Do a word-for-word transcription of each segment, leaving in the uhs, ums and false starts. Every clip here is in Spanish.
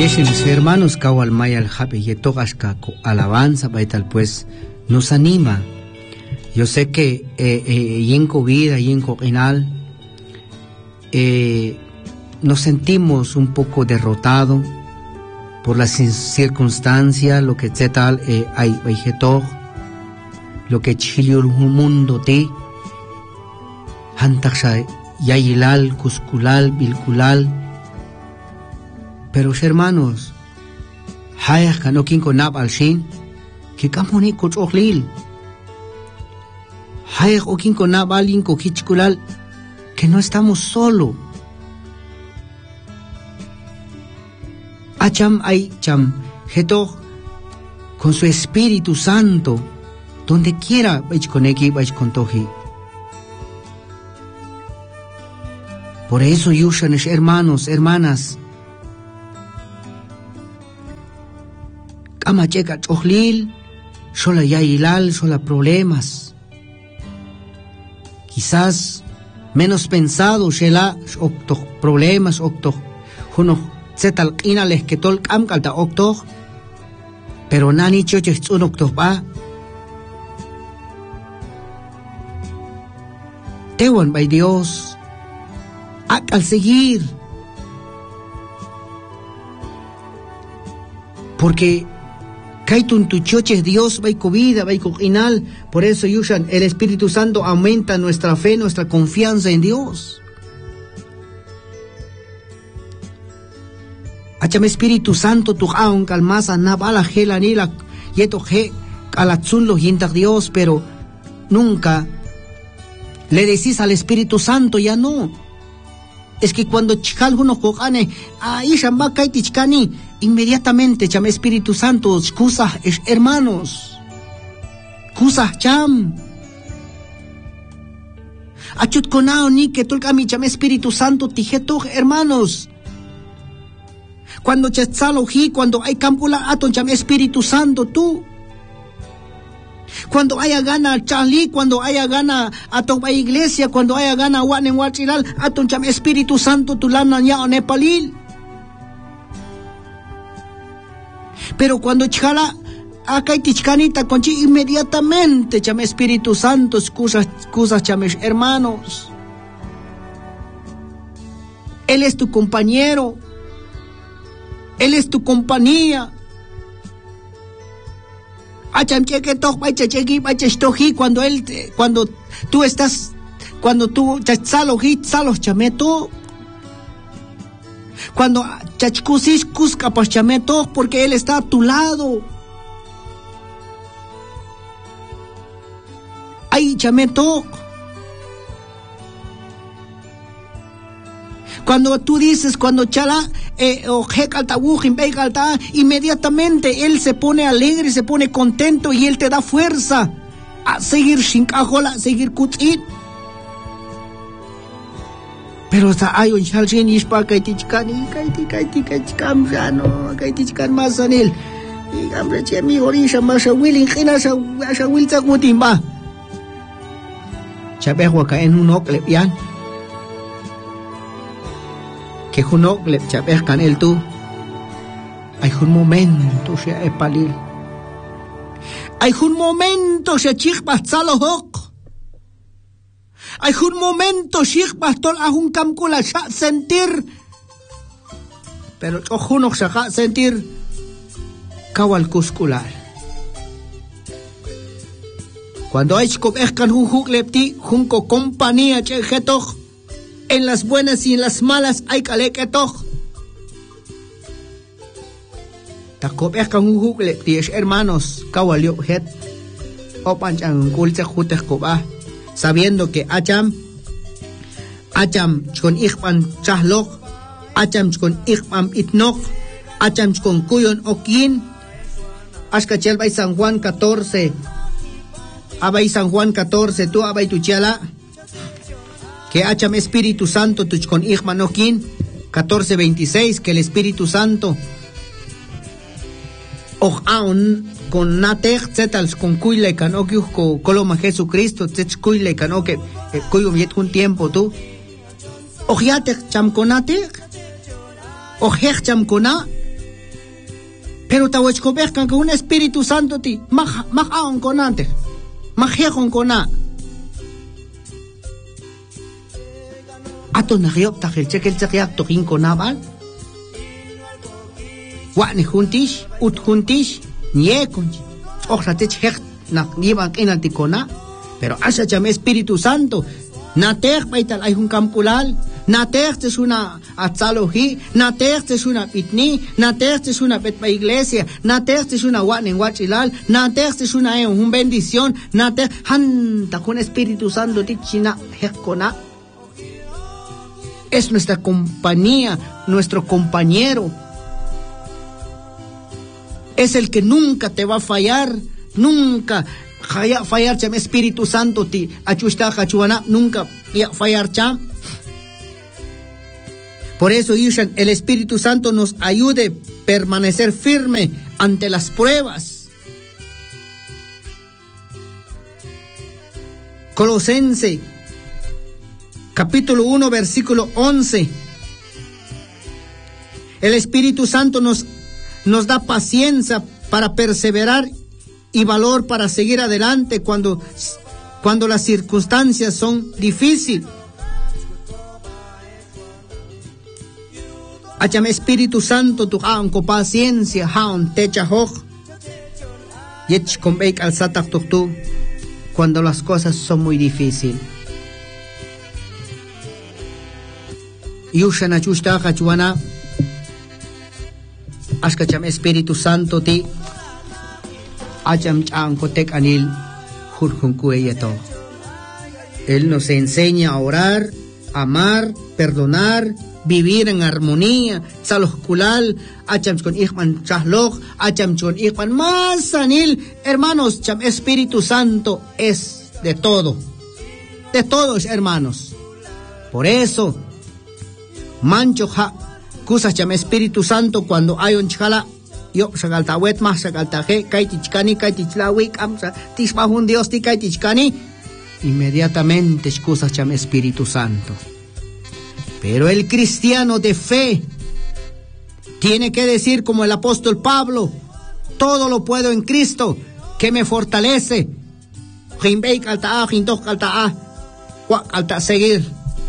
Mis hermanos Kawalmaya al Happy y Togashka alabanza baital pues nos anima. Yo sé que eh, eh, y en vida y en coquinal eh, nos sentimos un poco derrotados por las circunstancias, lo que tal eh, hay baijetog, lo que chilió el mundo te hantaksha yayilal kuskulal bilkulal. Pero hermanos, hayas kanokin konab al shin, que kamoni kochoglil. Hayas okin konab alin kokichkulal, que no estamos solo. Acham ay cham, geto con su Espíritu Santo, donde quiera vais koneki vais kontoji. Por eso yushanesh hermanos, hermanas, ama checa chohlil, sola yailal, sola problemas. Quizás menos pensado, shela, octo problemas, octo, juno, zetal inales que tol am calta octo, pero nani choches un octo ba. Tewan by Dios, al seguir, porque Kaitun tu choches Dios va y vida, va y coquinal. Por eso, Yushan, el Espíritu Santo aumenta nuestra fe, nuestra confianza en Dios. Acham Espíritu Santo, tu aun calmasa, nabala gelanila, yeto ge, calatzun los yintak Dios, pero nunca le decís al Espíritu Santo, ya no. Es que cuando chikal uno kokane, ahí shamba kaiti chikani, inmediatamente cham Espíritu Santo, excusa hermanos, excusa cham. Achut konao ni que tolkami cham Espíritu Santo tijeto hermanos. Cuando chetzaloji, cuando hay campula aton cham Espíritu Santo tú. Cuando haya gana chali, cuando haya gana aton a iglesia, cuando haya gana wan en wachiral, aton cham Espíritu Santo tulana ya o nepalil. Pero cuando chala acá tichcanita conchi inmediatamente cham Espíritu Santo excusas excusas chames hermanos. Él es tu compañero. Él es tu compañía. Cuando él, cuando tú estás, cuando tú chameto, cuando chachkusis kuska chameto, porque él está a tu lado. Ay chameto. Cuando tú dices, cuando chala, eh, o jekalta wujin beikalta, inmediatamente él se pone alegre, se pone contento y él te da fuerza a seguir shinkajola, a seguir kutzit. Pero hasta hay un chalshin yishpa kaitichkani, kaiti, kaiti, kaitikam, ya no, kaitichkan más anil. Y gambre che mi orisha más a willing, gina sa will zagutimba. Chabehua ka en un okle pian. Que juno le chapejan el tú. Hay un momento se epalil. Hay un momento se chichpas salohok. Hay un momento chichpas tol a un camcula sentir. Pero ojuno se sentir kawal kuskular. Cuando hay copejan un juklepti, junco compañía chejetoj. En las buenas y en las malas hay calequetoj. Tacopejan un jugle, tiesh hermanos, kawalio het. Opanchan kulce jutes koba. Sabiendo que acham, acham con ichpan chahloj, acham con ichpan itnoj, acham con kuyon okin. Ashkachel bay San Juan catorce. Abay San Juan catorce, tú abay tu chala. Que acham Espíritu Santo tuch con Ijmanokin, catorce veintiséis, que el Espíritu Santo oj aun con natech zetals con kuile canokius ko coloma Jesucristo tzech kuile canoque kuyum yet un tiempo tú oj yatech cham konatech oj hech cham kona Pero tawachkopech kan un Espíritu Santo ti maj maj aon konante. Majekon kona. Ato nagiop takil chekel chekiak tokin konabal. Wa ni juntish ut juntish niekon. Ojalá hek na niban kinanti kona. Pero asa chame Espíritu Santo. Natek baital ay un campulal. Natek es una atzaloji, natek es una pitni, natek es una petpa iglesia, natek es una guan en guachilal, natek es una eh, un bendición, natek hanta con Espíritu Santo tichina hekona. Es nuestra compañía, nuestro compañero. Es el que nunca te va a fallar, nunca fallar cham Espíritu Santo ti achusta kachuana, nunca fallar cham. Por eso, el Espíritu Santo nos ayude a permanecer firme ante las pruebas. Colosense, capítulo uno, versículo once. El Espíritu Santo nos, nos da paciencia para perseverar y valor para seguir adelante cuando, cuando las circunstancias son difíciles. Acham Espíritu Santo tu haon con paciencia haon techa hoj yech con beik al satak tu cuando las cosas son muy difíciles. Yushan achusta kachuana askacham Espíritu Santo ti acham chan kotek anil hurjun kueyeto. Él nos enseña a orar, amar, perdonar, vivir en armonía, salos kulal, acham con ichman chahloj, acham con ichman masanil. Hermanos, cham Espíritu Santo es de todo, de todos, hermanos. Por eso, mancho ha, kusas cham Espíritu Santo cuando hay un chala, yo sagalta wet más sagalta he, kaitichkani, kaitichlavik, amsa, tishmahun Dios ti kaitichkani, inmediatamente kusas cham Espíritu Santo. Pero el cristiano de fe tiene que decir como el apóstol Pablo, todo lo puedo en Cristo que me fortalece. Seguir.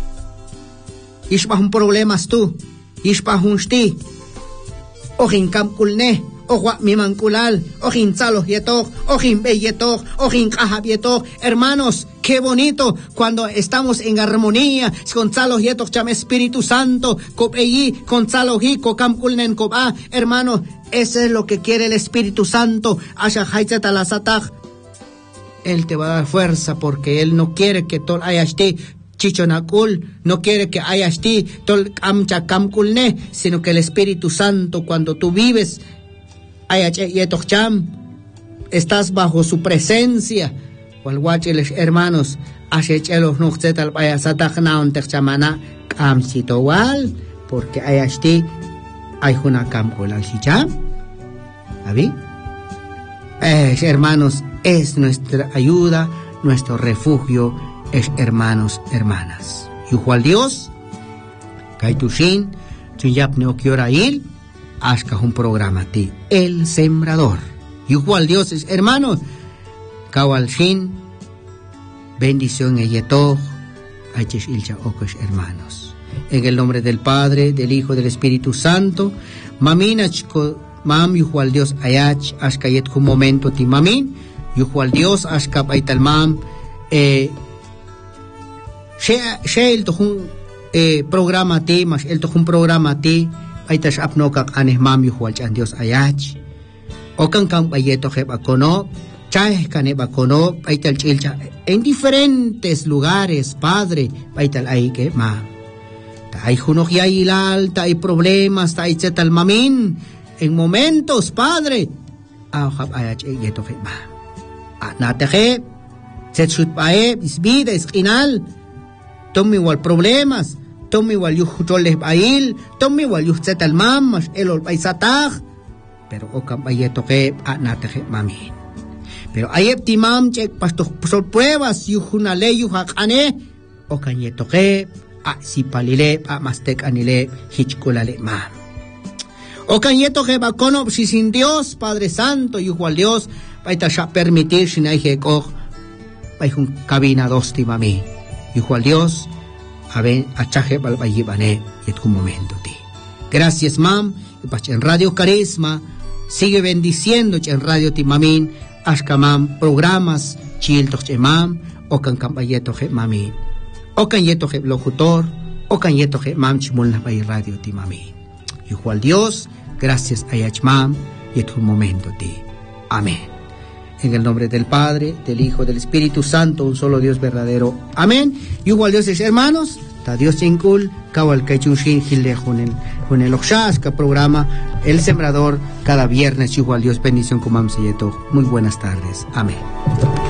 Ishbahun problemas tú. Ishbahun shti. Ojin kamkulne. Ojwa mimankulal. Ojin salos yetok. Ojin beyetok. Ojin kahab yetok. Hermanos, qué bonito cuando estamos en armonía con salos yetok cham Espíritu Santo. Kopeyi con salos y kokamkulnen koba. Hermanos, eso es lo que quiere el Espíritu Santo. Asha haitzet alasatach. Él te va a dar fuerza porque Él no quiere que tol ayashti chichonakul, no quiere que ayashti tol amcha kamkulne, sino que el Espíritu Santo, cuando tú vives ayache yetok cham, estás bajo su presencia. Walwachiles hermanos, ashechelos nuxetal payasatach naon techamana kamchitowal, porque ayashti hay una kamkulal shicham. ¿Abi? Eh, hermanos, es nuestra ayuda, nuestro refugio, es hermanos, hermanas. Yuhual Dios, Kaitushin, Chuyap Neokiorail, Ashka un programa ti, El Sembrador. Yuhual Dios es hermanos, Kawalshin, bendición Eyeto, Aichesh Ilcha Okosh hermanos. En el nombre del Padre, del Hijo, del Espíritu Santo, Maminachko. Mam yuhual Dios ayach ashka yet un momento ti mamin yuhual Dios ashka paital mam eh she she el to un eh programa ti mas el to un programa ti paitash apnoka anes mam yuhual chan Dios ayach o kan kan payeto heb akono chay kane bakono paital chilcha en diferentes lugares Padre paital ay que ma ta hay junok yailal ta hay problemas ta hay zetal mamin. En momentos, Padre, ahab ayach yeto fema. Anateje, setshut pae, isbida, esquinal, tomi wal problemas, tomi wal yuchole bail, tomi wal yuchzetal mamas, el ol paisatag, pero okam bayeto que anateje mami. Pero ayep timam chek pasto sol pruebas, yuchunale yuchakane, okan yeto que a si palile, a mastek anile, hichkulale mam. O canyeto que va con si sin Dios, Padre Santo, y igual Dios, va a permitir sin hay que coger, va a un cabina dos timami. Igual Dios, a ver, a chaje balbayibane, y en un momento ti. Gracias, mam, y pues en Radio Carisma, sigue bendiciendo en Radio Timamin, hasta mam, programas, chiltos de mam, o can cambayeto je mami, o can yeto je locutor, o can yeto je mam chimulna bay Radio Timamin. Igual Dios, gracias a Yachmam, y en un momento ti. Amén. En el nombre del Padre, del Hijo, del Espíritu Santo, un solo Dios verdadero. Amén. Y igual Dios es hermanos, ta Dios chinkul, kawal kaichunshin gilde junel, junel oxasca programa El Sembrador cada viernes. Igual Dios bendición kumam seyeto. Muy buenas tardes. Amén.